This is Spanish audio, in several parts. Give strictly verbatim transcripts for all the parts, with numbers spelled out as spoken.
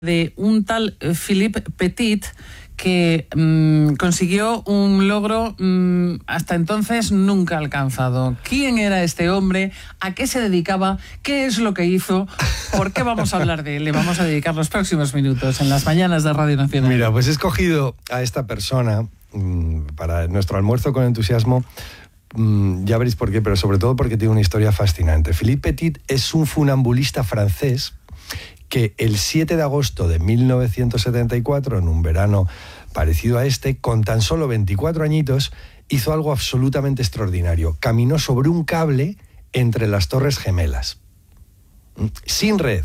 de un tal Philippe Petit que mmm, consiguió un logro mmm, hasta entonces nunca alcanzado. ¿Quién era este hombre? ¿A qué se dedicaba? ¿Qué es lo que hizo? ¿Por qué vamos a hablar de él? Le vamos a dedicar los próximos minutos en las mañanas de Radio Nacional. Mira, pues he escogido a esta persona mmm, para nuestro almuerzo con entusiasmo. Mm, ya veréis por qué, pero sobre todo porque tiene una historia fascinante. Philippe Petit es un funambulista francés que el siete de agosto de mil novecientos setenta y cuatro, en un verano parecido a este, con tan solo veinticuatro añitos, hizo algo absolutamente extraordinario. Caminó sobre un cable entre las Torres Gemelas, sin red,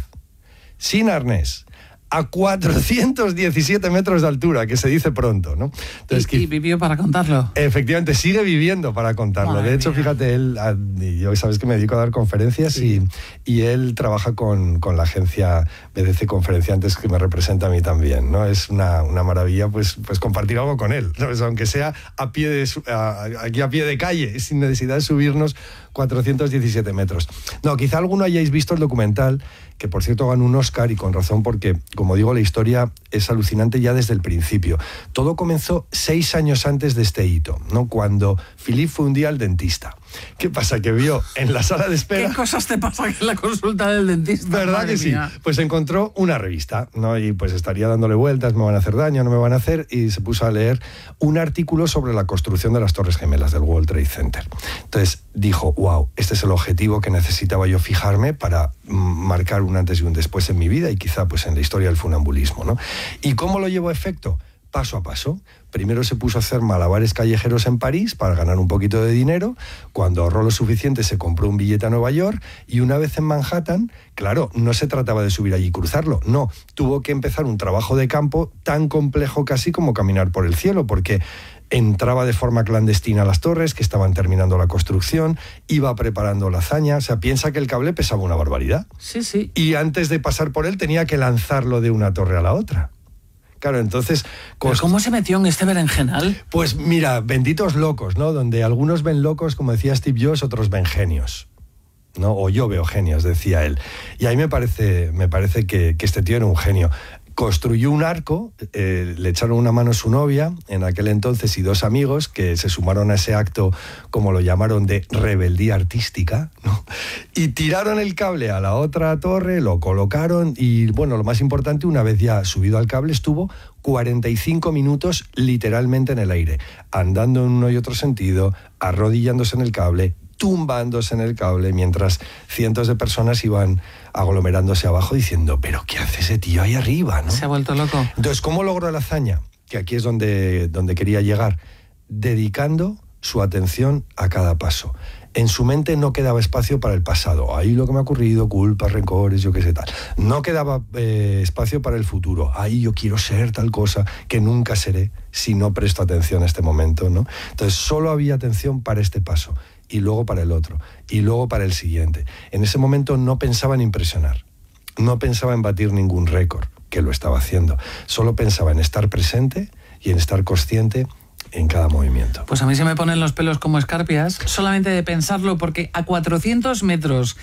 sin arnés, a cuatrocientos diecisiete metros de altura, que se dice pronto, ¿no? Entonces, y, y vivió para contarlo. Efectivamente, sigue viviendo para contarlo. Madre de hecho, mía. Fíjate, él, yo sabes que me dedico a dar conferencias, sí. y, y él trabaja con, con la agencia B D C Conferenciantes, que me representa a mí también, ¿no? Es una, una maravilla pues, pues compartir algo con él, ¿no? Aunque sea a pie de, a, aquí a pie de calle, sin necesidad de subirnos cuatrocientos diecisiete metros. No, quizá alguno hayáis visto el documental, que por cierto ganó un Oscar, y con razón, porque, como digo, la historia es alucinante ya desde el principio. Todo comenzó seis años antes de este hito, ¿no? Cuando Philippe fue un día al dentista. ¿Qué pasa? Que vio en la sala de espera... ¿Qué cosas te pasa en la consulta del dentista? ¿Verdad que sí? Mía. Pues encontró una revista, ¿no? Y pues estaría dándole vueltas, me van a hacer daño, no me van a hacer, y se puso a leer un artículo sobre la construcción de las Torres Gemelas del World Trade Center. Entonces dijo, wow, este es el objetivo que necesitaba yo fijarme para marcar un antes y un después en mi vida, y quizá pues en la historia del funambulismo, ¿no? ¿Y cómo lo llevó a efecto? Paso a paso. Primero se puso a hacer malabares callejeros en París para ganar un poquito de dinero. Cuando ahorró lo suficiente, se compró un billete a Nueva York, y una vez en Manhattan, claro, no se trataba de subir allí y cruzarlo, no, tuvo que empezar un trabajo de campo tan complejo casi como caminar por el cielo, porque entraba de forma clandestina a las torres, que estaban terminando la construcción, iba preparando la hazaña. O sea, piensa que el cable pesaba una barbaridad. Sí, sí. Y antes de pasar por él tenía que lanzarlo de una torre a la otra. Claro, entonces... ¿Pero cómo se metió en este berenjenal? Pues mira, benditos locos, ¿no? Donde algunos ven locos, como decía Steve Jobs, otros ven genios, ¿no? O yo veo genios, decía él. Y ahí me parece, me parece que, que este tío era un genio. Construyó un arco, eh, le echaron una mano su novia en aquel entonces y dos amigos que se sumaron a ese acto, como lo llamaron, de rebeldía artística, ¿no? Y tiraron el cable a la otra torre, lo colocaron y, bueno, lo más importante, una vez ya subido al cable, estuvo cuarenta y cinco minutos literalmente en el aire, andando en uno y otro sentido, arrodillándose en el cable, tumbándose en el cable, mientras cientos de personas iban aglomerándose abajo diciendo, ¿pero qué hace ese tío ahí arriba, ¿no? Se ha vuelto loco. Entonces, ¿cómo logró la hazaña? Que aquí es donde, donde quería llegar. Dedicando su atención a cada paso. En su mente no quedaba espacio para el pasado. Ahí lo que me ha ocurrido, culpas, rencores, yo qué sé tal. No quedaba eh, espacio para el futuro. Ahí yo quiero ser tal cosa que nunca seré si no presto atención a este momento, ¿no? Entonces, solo había atención para este paso, y luego para el otro, y luego para el siguiente. En ese momento no pensaba en impresionar, no pensaba en batir ningún récord, que lo estaba haciendo. Solo pensaba en estar presente y en estar consciente en cada movimiento. Pues a mí se me ponen los pelos como escarpias solamente de pensarlo, porque a cuatrocientos metros,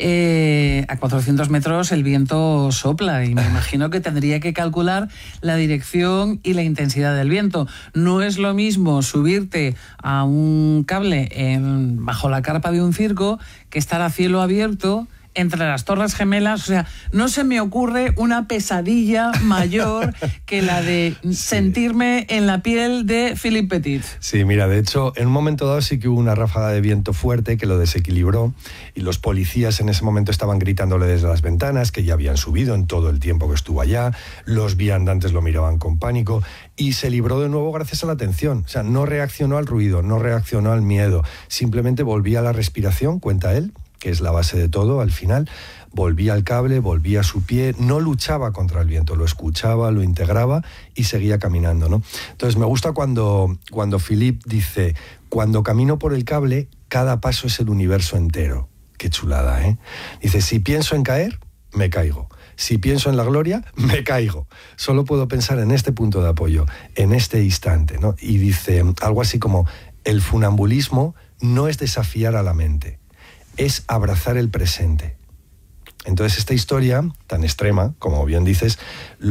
eh, a cuatrocientos metros el viento sopla, y me imagino que tendría que calcular la dirección y la intensidad del viento. No es lo mismo subirte a un cable en, bajo la carpa de un circo que estar a cielo abierto entre las Torres Gemelas. O sea, no se me ocurre una pesadilla mayor que la de sí. sentirme en la piel de Philippe Petit. Sí, mira, de hecho, en un momento dado sí que hubo una ráfaga de viento fuerte que lo desequilibró, y los policías en ese momento estaban gritándole desde las ventanas que ya habían subido en todo el tiempo que estuvo allá. Los viandantes lo miraban con pánico, y se libró de nuevo gracias a la atención. O sea, no reaccionó al ruido, no reaccionó al miedo, simplemente volvía a la respiración, cuenta él, que es la base de todo al final. Volvía al cable, volvía a su pie, no luchaba contra el viento, lo escuchaba, lo integraba y seguía caminando, ¿no? Entonces me gusta cuando, cuando Philippe dice, cuando camino por el cable, cada paso es el universo entero. Qué chulada, ¿eh? Dice, si pienso en caer, me caigo. Si pienso en la gloria, me caigo. Solo puedo pensar en este punto de apoyo, en este instante, ¿no? Y dice algo así como, el funambulismo no es desafiar a la mente, es abrazar el presente. Entonces esta historia, tan extrema, como bien dices,